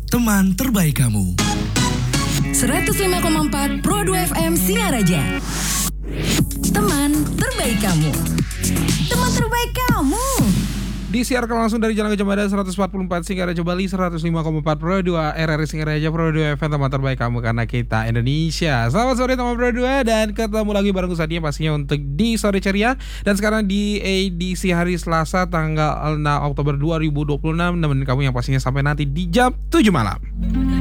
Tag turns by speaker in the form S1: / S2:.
S1: teman terbaik kamu.
S2: 105,4 Pro 2 FM Singaraja. Teman terbaik kamu. Teman terbaik kamu.
S3: Disiarkan langsung dari Jalan Gajah Mada 144 Singaraja Bali, 105,4 Pro 2 RRI Singaraja, Pro 2 FM, teman terbaik kamu karena kita Indonesia. Selamat sore teman Pro 2, dan ketemu lagi bareng Sadia pastinya untuk di Sore Ceria. Dan sekarang di edisi hari Selasa tanggal 6 Oktober 2026, nemenin kamu yang pastinya sampai nanti di jam 7 malam.